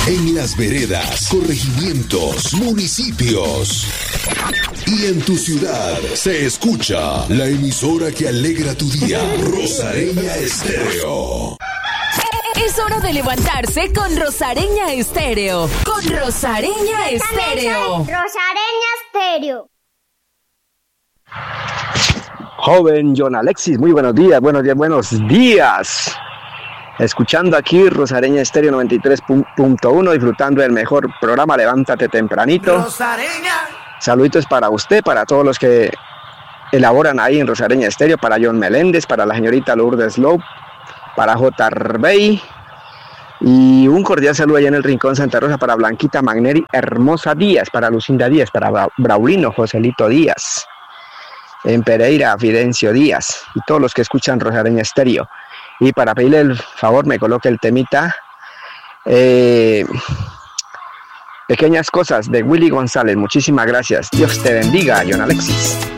en las veredas, corregimientos, municipios y en tu ciudad se escucha la emisora que alegra tu día, Rosareña Estéreo. Es hora de levantarse con Rosareña Estéreo. Con Rosareña Estéreo. Rosareña Estéreo. Joven John Alexis, muy buenos días. Escuchando aquí Rosareña Estéreo 93.1, disfrutando del mejor programa Levántate Tempranito. Rosareña. Saluditos para usted, para todos los que elaboran ahí en Rosareña Estéreo, para John Meléndez, para la señorita Lourdes Lowe, para J. Arbey, y un cordial saludo allá en el Rincón Santa Rosa para Blanquita Magneri Hermosa Díaz, para Lucinda Díaz, para Braulino Joselito Díaz, en Pereira Fidencio Díaz, y todos los que escuchan Rosareña Estéreo. Y para pedirle el favor, me coloque el temita Pequeñas Cosas de Willy González. Muchísimas gracias. Dios te bendiga, John Alexis.